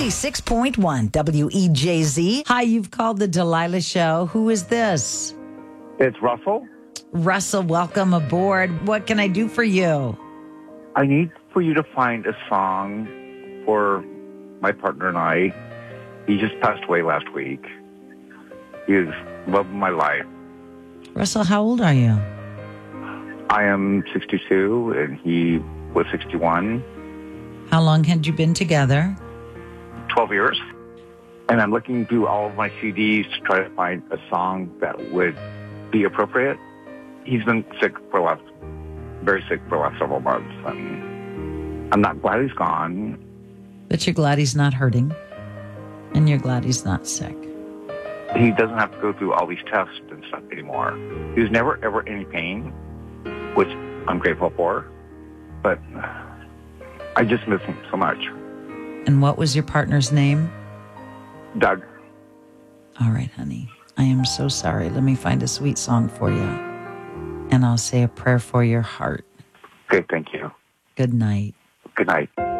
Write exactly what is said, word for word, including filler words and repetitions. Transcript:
ninety-six point one W E J Z. Hi, you've called the Delilah Show. Who is this? It's Russell. Russell, welcome aboard. What can I do for you? I need for you to find a song for my partner and I. He just passed away last week. He was love of my life. Russell, how old are you? I am sixty-two and he was sixty-one. How long had you been together? twelve years. And I'm looking through all of my C Ds to try to find a song that would be appropriate. He's been sick for the last, very sick for the last several months. And I'm not glad he's gone. But you're glad he's not hurting. And you're glad he's not sick. He doesn't have to go through all these tests and stuff anymore. He was never, ever in any pain, which I'm grateful for. But I just miss him so much. And what was your partner's name? Doug. All right, honey. I am so sorry. Let me find a sweet song for you. And I'll say a prayer for your heart. Okay, thank you. Good night. Good night.